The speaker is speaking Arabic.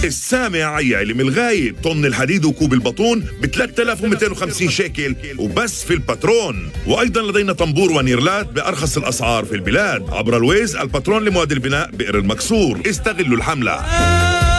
السامع يا علم الغايب، طن الحديد وكوب البطون ب 3250 شيكل وبس في الباترون. وأيضا لدينا طنبور ونيرلات بأرخص الأسعار في البلاد. عبر الويز الباترون لمواد البناء بئر المكسور. استغلوا الحملة.